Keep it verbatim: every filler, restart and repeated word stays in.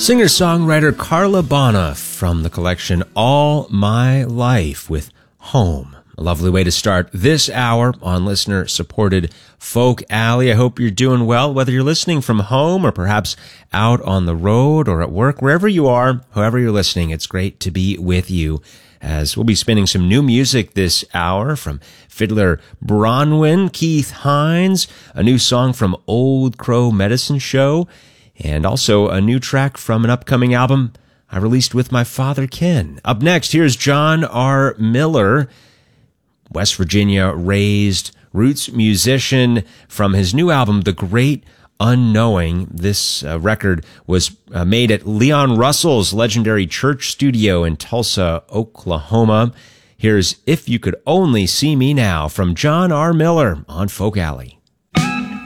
Singer-songwriter Carla Bona from the collection All My Life with Home. A lovely way to start this hour on listener-supported Folk Alley. I hope you're doing well, whether you're listening from home or perhaps out on the road or at work, wherever you are, however you're listening, it's great to be with you as we'll be spinning some new music this hour from fiddler Bronwyn, Keith Hines, a new song from Old Crow Medicine Show, and also a new track from an upcoming album I released with my father, Ken. Up next, here's John R. Miller, West Virginia raised roots musician, from his new album, The Great Unknowing. This uh, record was uh, made at Leon Russell's legendary church studio in Tulsa, Oklahoma. Here's If You Could Only See Me Now from John R. Miller on Folk Alley.